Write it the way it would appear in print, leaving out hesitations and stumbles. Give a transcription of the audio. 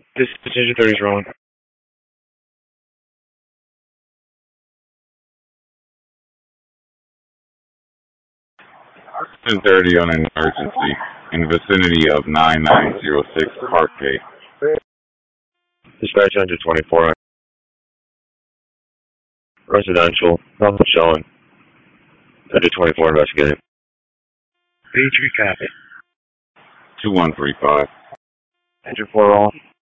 This decision 30 is wrong. 10:30 on an emergency in the vicinity of 9906 Parkgate. Dispatch 124. Residential. Nothing showing. 124 investigating. Page recap. 2135. Enter 4 all.